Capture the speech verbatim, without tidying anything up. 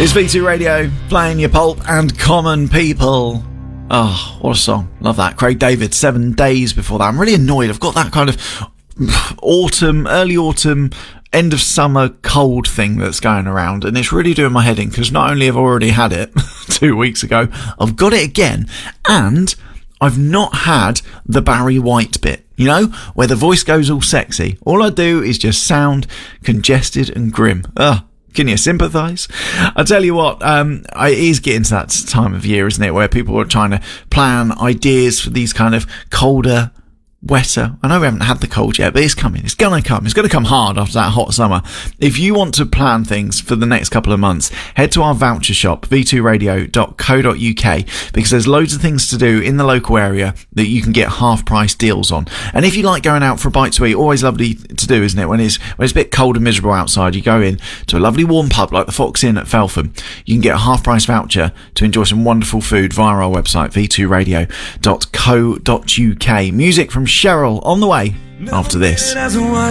It's V two Radio, playing your Pulp and Common People. Oh, what a song. Love that. Craig David, Seven Days Before That. I'm really annoyed. I've got that kind of autumn, early autumn, end of summer cold thing that's going around, and it's really doing my head in, because not only have I already had it two weeks ago, I've got it again, and I've not had the Barry White bit, you know, where the voice goes all sexy. All I do is just sound congested and grim. Ugh. Can you sympathise? I tell you what, um, it is getting to that time of year, isn't it, where people are trying to plan ideas for these kind of colder, wetter. I know we haven't had the cold yet, but it's coming. It's going to come. It's going to come hard after that hot summer. If you want to plan things for the next couple of months, head to our voucher shop, v two radio dot co dot uk, because there's loads of things to do in the local area that you can get half price deals on. And if you like going out for a bite to eat, always lovely to do, isn't it? When it's, when it's a bit cold and miserable outside, you go in to a lovely warm pub like the Fox Inn at Feltham. You can get a half price voucher to enjoy some wonderful food via our website, v two radio dot co dot uk. Music from Cheryl on the way after this.